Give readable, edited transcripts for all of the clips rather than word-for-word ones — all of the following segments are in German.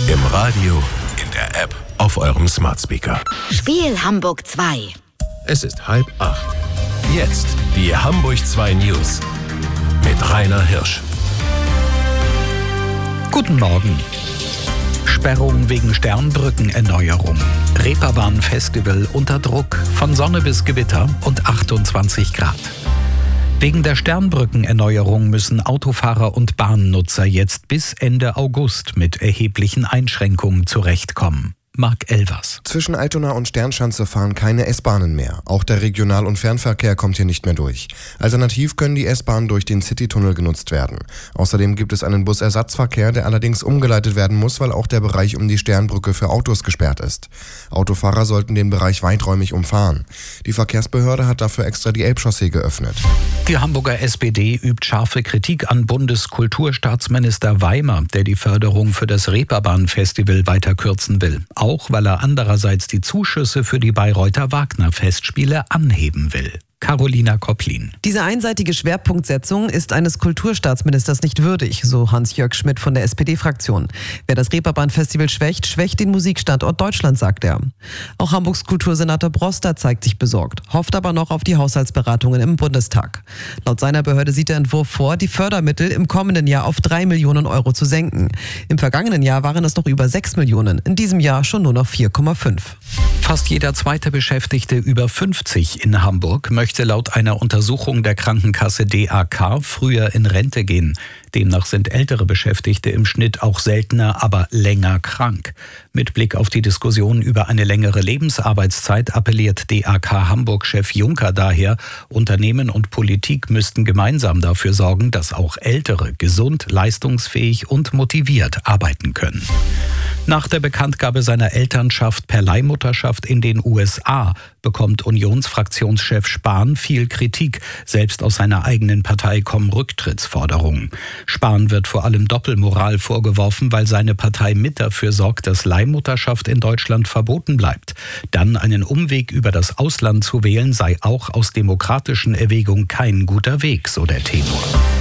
Im Radio, in der App, auf eurem Smart Speaker. Spiel Hamburg 2. Es ist 7:30. Jetzt die Hamburg 2 News mit Rainer Hirsch. Guten Morgen. Sperrung wegen Sternbrückenerneuerung. Reeperbahn-Festival unter Druck. Von Sonne bis Gewitter und 28 Grad. Wegen der Sternbrückenerneuerung müssen Autofahrer und Bahnnutzer jetzt bis Ende August mit erheblichen Einschränkungen zurechtkommen. Marc Elvers. Zwischen Altona und Sternschanze fahren keine S-Bahnen mehr. Auch der Regional- und Fernverkehr kommt hier nicht mehr durch. Alternativ können die S-Bahnen durch den Citytunnel genutzt werden. Außerdem gibt es einen Busersatzverkehr, der allerdings umgeleitet werden muss, weil auch der Bereich um die Sternbrücke für Autos gesperrt ist. Autofahrer sollten den Bereich weiträumig umfahren. Die Verkehrsbehörde hat dafür extra die Elbchaussee geöffnet. Die Hamburger SPD übt scharfe Kritik an Bundeskulturstaatsminister Weimer, der die Förderung für das Reeperbahn-Festival weiter kürzen will. Auch weil er andererseits die Zuschüsse für die Bayreuther Wagner-Festspiele anheben will. Carolina Kopplin. Diese einseitige Schwerpunktsetzung ist eines Kulturstaatsministers nicht würdig, so Hans-Jörg Schmidt von der SPD-Fraktion. Wer das Reeperbahn-Festival schwächt, schwächt den Musikstandort Deutschland, sagt er. Auch Hamburgs Kultursenator Broster zeigt sich besorgt, hofft aber noch auf die Haushaltsberatungen im Bundestag. Laut seiner Behörde sieht der Entwurf vor, die Fördermittel im kommenden Jahr auf 3 Millionen Euro zu senken. Im vergangenen Jahr waren es noch über 6 Millionen, in diesem Jahr schon nur noch 4,5. Fast jeder zweite Beschäftigte über 50 in Hamburg möchte laut einer Untersuchung der Krankenkasse DAK früher in Rente gehen. Demnach sind ältere Beschäftigte im Schnitt auch seltener, aber länger krank. Mit Blick auf die Diskussion über eine längere Lebensarbeitszeit appelliert DAK Hamburg-Chef Juncker daher, Unternehmen und Politik müssten gemeinsam dafür sorgen, dass auch Ältere gesund, leistungsfähig und motiviert arbeiten können. Nach der Bekanntgabe seiner Elternschaft per Leihmutterschaft in den USA bekommt Unionsfraktionschef Spahn viel Kritik. Selbst aus seiner eigenen Partei kommen Rücktrittsforderungen. Spahn wird vor allem Doppelmoral vorgeworfen, weil seine Partei mit dafür sorgt, dass Leihmutterschaft in Deutschland verboten bleibt. Dann einen Umweg über das Ausland zu wählen, sei auch aus demokratischen Erwägungen kein guter Weg, so der Tenor.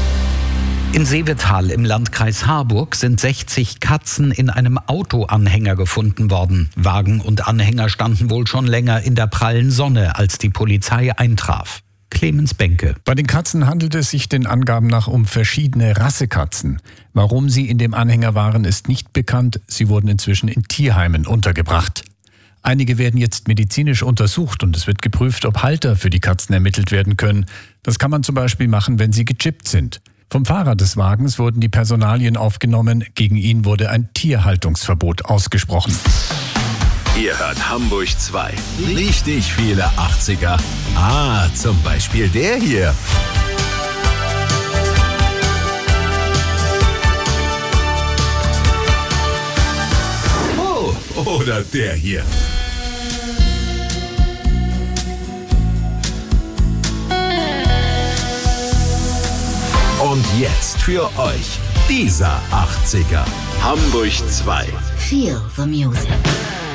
In Seevetal im Landkreis Harburg sind 60 Katzen in einem Autoanhänger gefunden worden. Wagen und Anhänger standen wohl schon länger in der prallen Sonne, als die Polizei eintraf. Clemens Benke. Bei den Katzen handelt es sich den Angaben nach um verschiedene Rassekatzen. Warum sie in dem Anhänger waren, ist nicht bekannt. Sie wurden inzwischen in Tierheimen untergebracht. Einige werden jetzt medizinisch untersucht und es wird geprüft, ob Halter für die Katzen ermittelt werden können. Das kann man zum Beispiel machen, wenn sie gechippt sind. Vom Fahrer des Wagens wurden die Personalien aufgenommen. Gegen ihn wurde ein Tierhaltungsverbot ausgesprochen. Ihr hört Hamburg 2. Richtig viele 80er. Zum Beispiel der hier. Oh, oder der hier. Und jetzt für euch dieser 80er. Hamburg 2. Feel the music.